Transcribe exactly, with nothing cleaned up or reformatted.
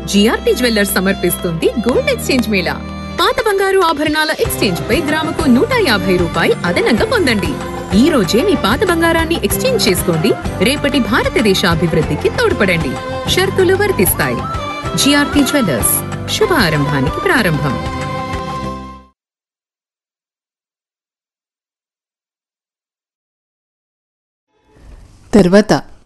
GRT jewellers సమర్పిస్తుంది gold exchange Mela. పాత బంగారు ఆభరణాల ఎక్స్చేంజ్ పై గ్రాముకు నూట యాభై రూపాయి అదనంగా పొందండి. ఈ రోజే మీ పాత బంగారాన్ని ఎక్స్చేంజ్ చేసుకోండి, రేపటి భారతదేశ అభివృద్ధికి తోడ్పడండి. షరతులు వర్తిస్తాయి. జిఆర్టీ జ్యువెల్లర్స్, శుభ ఆరంభానికి ప్రారంభం. తర్వాత